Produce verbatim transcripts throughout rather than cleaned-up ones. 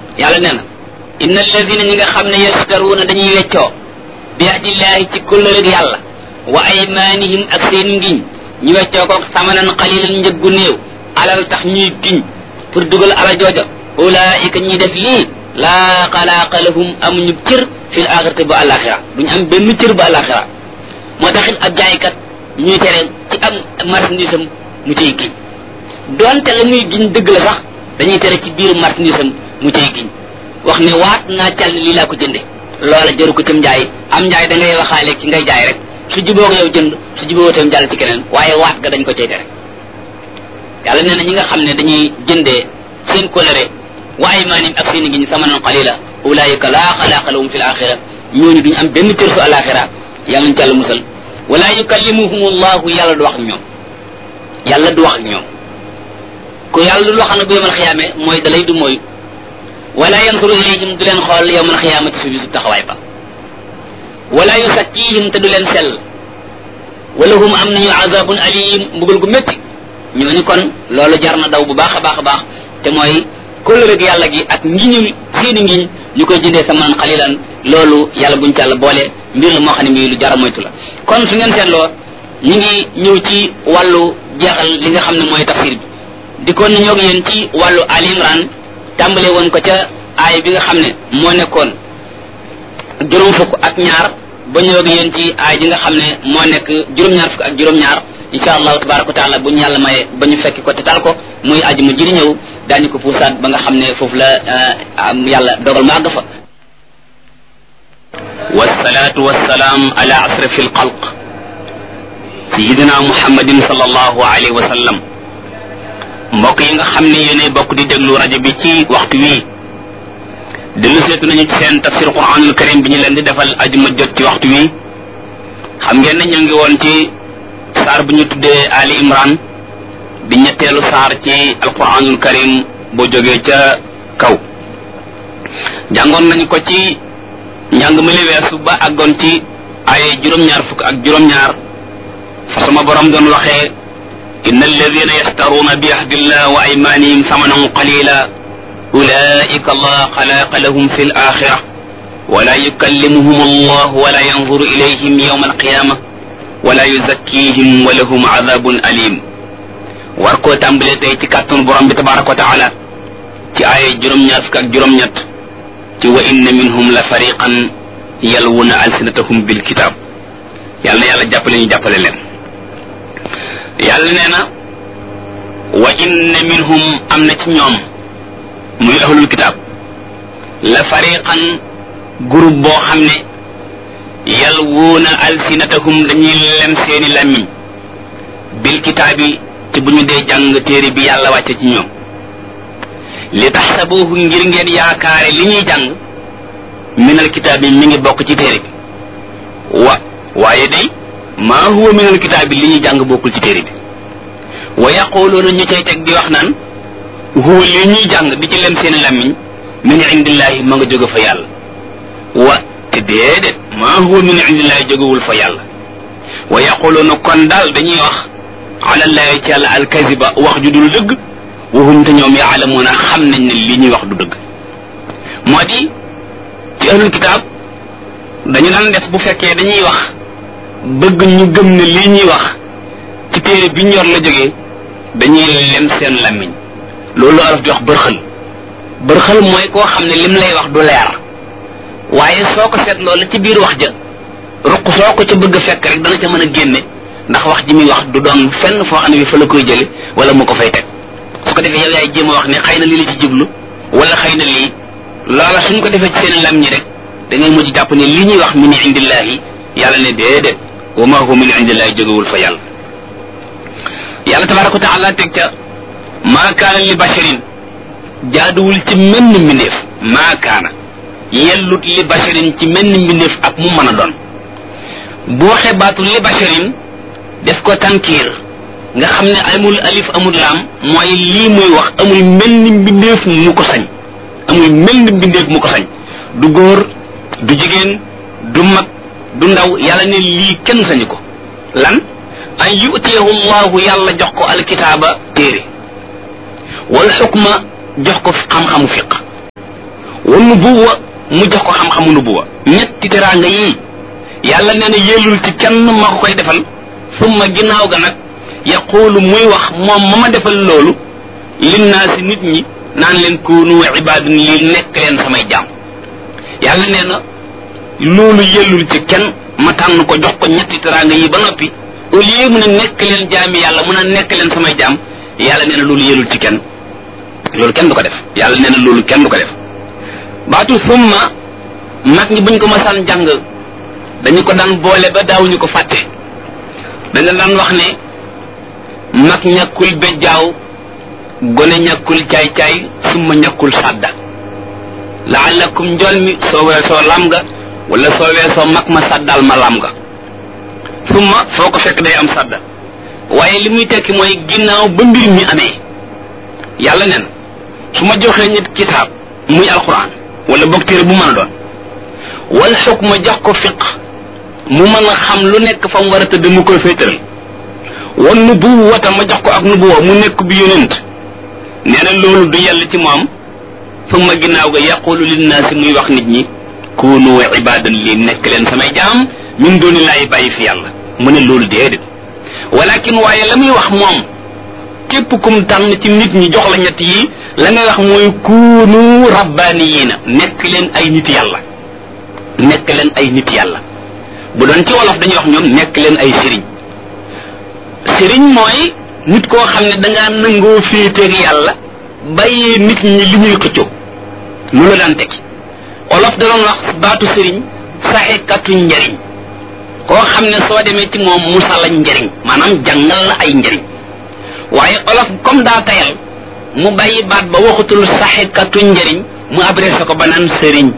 yàlla nee na inna alladina ñi nga xam ne yastaruuna dañuy weccoo bi ahdillahi ci kóllëre yàlla wa aymanihim ak seen ngiñ ñu weccoo ko samanan qalilan njëggu néew alal tax ñuy giñ pour dugal ala jooja ulaika ñi def lii laa xalaaqa lahum amuñu cër fil axirati ba alaxira duñu am benn cër ba alaxira moo taxit ab jaaykat ñuy tere ci am marchandise am mu cay giñ donte la muy giñ dëgg la sax dañuy tere ci biir marchandise am mu cay giñ wax ne waat naa cal ne lii laa ko jënde loola jëru ko cam njaay am njaay da ngay waxaale ci ngay jaay rek su jubóog yow jënd su jubóog tam jàll ci keneen waaye waat ga dañ ko cay tere yàlla nee na ñi nga xam ne dañuy jëndee seen coloré wa aymanim ak seen ngiñ samanan qalila ulaika laa xalaaqa lahum fil axira ñooñu duñu am benn cër su alaxira yàlla nañu ci yàlla musal wala yukallimuhum allahu yàlla du wax ak ñoom yàlla du wax ak ñoom ku yàlla du wax nag bu yawmal xiyaame mooy dalay du mooy wala yansuru ilayhim du leen xool yawmal xiyaamati su bisu taxawaay ba wala yusakkihim te du leen sell wala hum am nañu azabun alim mbugal gu métti ñooñu kon loolu jar na daw bu baax a baax a baax te mooy kóllëre yàlla gi ak ngiñul seeni ngiñ ñu koy jëndee samanan xalilan loolu yàlla buñ ci yàlla boole mbir la moo xam ne mbii lu jar a moytu la kon su ngeen seetloo ñu ngi ñëw ci wàllu jeexal li nga xam ne mooy tafsir bi di kon ñoo ngi yéen ci wàllu Ali Imran tàmbale woon ko ca aay bi nga xam ne moo nekkoon juróom fukk ak ñaar ba ñëw ak yéen ci aay bi nga xam ne moo nekk juróom-ñaar fukk ak juróom-ñaar insha allahu tabaraka wa taala bu ñu yàlla maye ba ñu fekki ko te tal ko muy aji mu jëri ñëw daañu ko puusaat ba nga xam ne foofu la yàlla dogal ma àgg fa wasalaatu wasalaam ala asrafi alxalq sayidina muhammadin sallallahu alayhi wa sallam mbokk yi nga xam ne yéene bokk di déglu rajo bi ci waxtu wii dellu seetu nañu ci seen tafsir quranul karim bi ñu leen di defal ajuma jot ci waxtu wii xam ngeen ne ñu ngi woon ci saar bu ñu tuddee Ali Imran di ñetteelu saar ci alquranul karim boo jógee ca kaw jàngoon nañu ko ci njàng mi li weesu ba àggoon ci ay juróom-ñaar fukk ak juróom-ñaar fa sama borom doon waxee inna alladina yastaruuna bi ahdillah wa aymanihim samanan qalila ulaika allah xalaqa lahum fi l axira wala yukallimuhum allah wala yanzuru ilayhim yawma alqiyama wala yuzakkihim wa lahum adabun alim war koo tàmbale tey ci kàttanu borom bi tabaraka wa taala ci ay juróom-ñaar fukk ak juróom-ñett ci wa inna minhum la fariqan yalwuna alsinatahum bil kitab yàlla na yàlla jàppale ñu jàppale leen yàlla nee na wa inna minhum am na ci ñoom muy ahlul kitab la fariqan groupe boo xam ne yalwuuna alsinatahum dañuy lem seeni làmmiñ bil kitaabi ci bu ñu dee jàng téere bi yàlla wàcce ci ñoom li taxsabuhu ngir ngeen yaakaare li ñuy jàng minal kitaab bi mi ngi bokk ci téere bi wa waaye day maa huwa minal kitaab bi li ñuy jàng bokkul ci téere bi wa yaquluuna ñu cay teg di wax naan huwa li ñuy jàng di ci lem seen làmmiñ min indillahi ma nga jóge fa yàlla wa te déedéet maa huwa min indillahi jógewul fa yàlla wa yaquluuna kon daal dañuy wax alallahi ci yàlla alkaziba wax ju dul dëgg waxum te ñoom yaalamuuna xam nañ ne li ñuy wax du dëgg moo di ci ahlul kitaab dañu daan def bu fekkee dañuy wax bëgg ñu gëm ne lii ñuy wax ci téere bi ñu yor la jógee dañuy lem seen làmmiñ loolu araf di wax bërxël bërxël mooy koo xam ne lim lay wax du leer waaye soo ko seet loolu ci biir wax ja ruq soo ko ca bëgg a fekk rek dana ca mën a génne ndax wax ji muy wax du doon fenn foo xam ne bi fa la koy jële wala mu ko fay teg su ko defee yow yaay jéem a wax ne xëy na lii la ci jublu wala xëy na lii loola suñ ko defee ci seen lam ñi rek da ngay mujj jàpp ne lii ñuy wax min indillahi yàlla ne déedéet wa ma huwa min indillahi jógewul fa yàlla yàlla tabaraka wa taala teg ca maa kaana li basharin jaaduwul ci menn mbindeef maa kaana yellut li basharin ci menn mbindeef ak mu mën a doon bu waxee baatu li basharin def ko tankiir nga xam ne amul alif amul laam mooy lii muy wax amul mel ni mbindeef mu ko sañ amul mel ni mbindeef mu ko sañ du góor du jigéen du mag du ndaw yàlla ne lii kenn sañu ko lan an yu'tiyahu llahu yàlla jox ko alkitaaba téere wal xukma jox ko xam-xamu fiq wa nubuwa mu jox ko xam-xamu nubuwa ñetti teraanga yii yàlla nee na yellul ci kenn ma ko koy defal summa ginnaaw ga nag yaqulu muy wax moom ma ma defal loolu linnaasi nit ñi naan leen kunu ibadun li nekk leen samay jaam yàlla nee na loolu yellul ci kenn ma tànn ko jox ko ñetti teraanga yi ba noppi au lieu mu ne nekk leen jaami yàlla mun a nekk leen samay jaam yàlla nee na loolu yellul ci kenn loolu kenn du ko def yàlla nee na loolu kenn du ko def baatu summa mag ñi buñ ko masaan jàng dañu ko daan boole ba daawuñu ko fàtte dañu daan wax ne mag ñàkkul bejjaaw gone ñàkkul caay-caay summa ñàkkul sàdda laallakum njool mi soo weesoo lam nga wala soo weesoo mag ma sàddal ma lam nga summa foo ko fekk day am sàdda waaye li muy tekki mooy ginnaaw ba mbir mi amee yàlla nen su ma joxee nit kitaab muy alquran wala boog téere bu mën a doon wal xukma jox ko fiq mu mën a xam lu nekk fa mu war a tëdd mu koy féetal wan nubuwata ma jox ko ak nubuwa mu nekk bi yonent nee na loolu du yàlla ci moom summa ginnaaw ga yaqulu linnaasi muy wax nit ñi kunu ibadan li nekk leen samay jaam min dooni laay bàyyi fi yàlla mu ne loolu déedéet walakin waaye la muy wax moom képp kum tànn ci nit ñi jox la ñett yi la ngay wax mooy kunu rabbaniyiina nekk leen ay nit yàlla nekk leen ay nit yàlla bu doon ci wolof dañuy wax ñoom nekk leen ay sëriñ sëriñ mooy nit koo xam ne dangaa nangoo féeteeg yàlla bàyyee nit ñi li ñuy xëccoo lu la daan tekki olof da doon wax baatu sëriñ saxekatu njariñ koo xam ne soo demee ci moom musa la njariñ maanaam jàngal la ay njariñ waaye olof comme daa tayal mu bàyyi baat ba waxutul saxekatu njariñ mu adressé ko ba naan sëriñ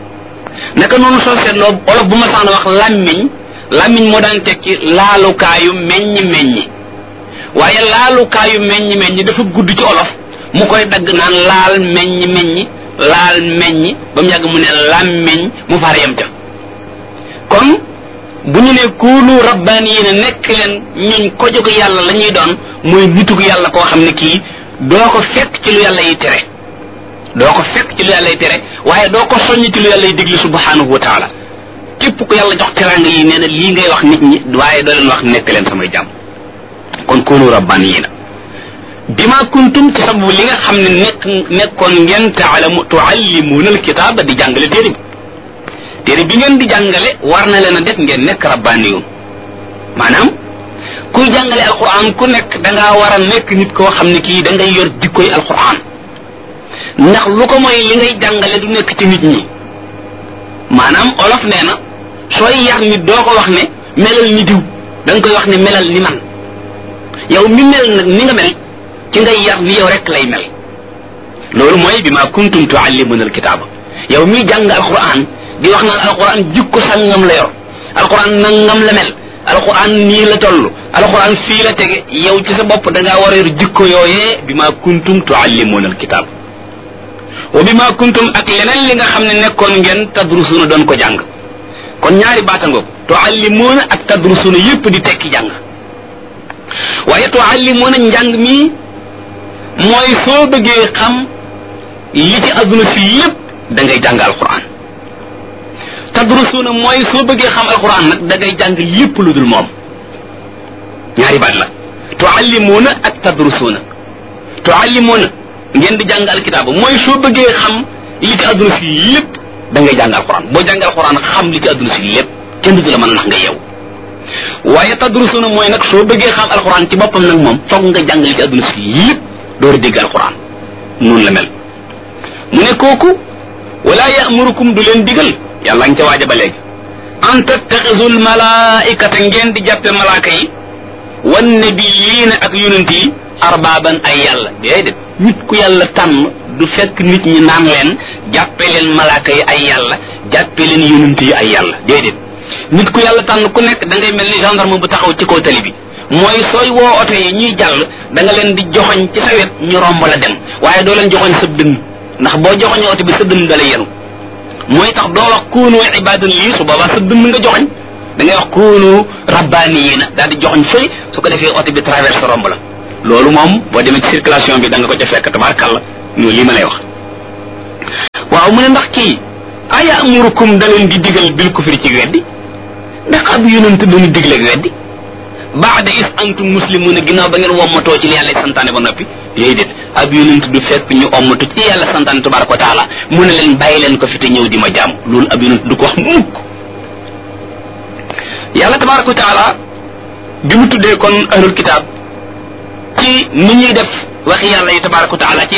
naka noonu soo seetloo olof bu ma saan wax làmmiñ làmmiñ moo daan tekki laalukaayu meññi meññi waaye laalukaayu meññi meññi dafa gudd ci olof mu koy dagg naan laal meññi meññi laal meññi ba mu yàgg mu ne làmmiñ mu far yem ca kon bu ñu ne kuunu rabbaaniyiina nekk leen ñuñ ko jóg yàlla la ñuy doon mooy nitug yàlla koo xam ne kii doo ko fekk ci lu yàlla yi tere doo ko fekk ci lu yàlla yi tere waaye doo ko soññ ci lu yàlla yi digli subhanahu wa taala képp ko yàlla jox teraanga yi nee na lii ngay wax nit ñi waaye doo leen wax nekk leen samay jàmm kon kuunu rabbaaniyiina bima kuntum ci sababu li nga xam ne nekk nekkoon ngeen taalamu tuallimuuna alkitaaba di jàngale téere bi téere bi ngeen di jàngale war na leen a def ngeen nekk rabbaaniyuun maanaam kuy jàngale alquran ku nekk da ngaa war a nekk nit koo xam ne kii da ngay yor jikkoy alquran ndax lu ko mooy li ngay jàngale du nekk ci nit ñi maanaam olof nee na sooy yar nit doo ko wax ne melal ni diw da nga koy wax ne melal ni man yow mi mel nag ni nga mel ci ngay yar ni yow rek lay mel loolu mooy bi ma kuntum tuallimuna alkitaaba yow mi jàng alquran di wax naan alquran jikko sangam la yor alquran nangam la mel alquran nii la toll alquran fii la tege yow ci sa bopp da ngaa war a yor jikko yooyee bi ma kuntum tuallimuna alkitaab wa bi ma kuntum ak leneen li nga xam ne nekkoon ngeen tadrusuna doon ko jàng kon ñaari baatangoog tuallimuna ak tadrusuna yépp di tekki jàng waaye tuallimuna njàng mi mooy soo bëggee xam li ci adduna si lépp da ngay jàng alquran tadrusuna mooy soo bëggee xam alquran nag da ngay jàng lépp lu dul moom ñaari baat la tuallimuna ak tadrusuna tuallimuna ngeen di jàng alkitaaba mooy soo bëggee xam li ci adduna si lépp da ngay jàng alquran boo jàng alquran xam li ci adduna si lépp kenn du la mën a nax nga yeew waaye tadrusuna mooy nag soo bëggee xam alquran ci boppam nag moom foog nga jàng li ci adduna si lépp door a dégg alquran noonu la mel mu ne kooku wala ya'murukum du leen digal yàlla nga ca waaja ba léegi an tattaxisul malaikata ngeen di jàppe malaaka yi wan nabiyiina ak yonent yi arbaaban ay yàlla déedéet nit ku yàlla tànn du fekk nit ñi naan leen jàppe leen malaaka yi ay yàlla jàppe leen yonent yi ay yàlla déedéet nit ku yàlla tànn ku nekk da ngay mel ni gendarme bu taxaw ci kaw tali bi mooy sooy woo oto yi ñuy jàll da nga leen di joxoñ ci sa wet ñu romb la dem waaye doo leen joxoñ sa dënn ndax boo joxoñee oto bi sa dënn da lay yenu mooy tax doo wax kuunu ibadan lii su boobaa sa dënn nga joxoñ da ngay wax kuunu rabbaaniyiina daal di joxoñ fëy su ko defee oto bi traverse romb la loolu moom boo demee ci circulation bi da nga ko ca fekk tabaarkàlla ñu lii ma lay wax waaw waaw mu ne ndax kii aya amurukum da leen di digal bil kufri ci weddi ndax ab yonent dañu digle ak weddi baada is antum muslimuna ginnaaw ba ngeen wommatoo ci li yàlla santaane ba noppi déedéet ab yonent du fekk ñu ommatu ci yàlla santaane tabaraka wa taala mu ne leen bàyyi leen ko fi te ñëw di ma jaam loolu ab yonent du ko wax mukk yàlla tabaraka wa taala bi mu tuddee kon ahlul kitaab ci ni ñuy def waxi yàlla yi tabaraka wa taala ci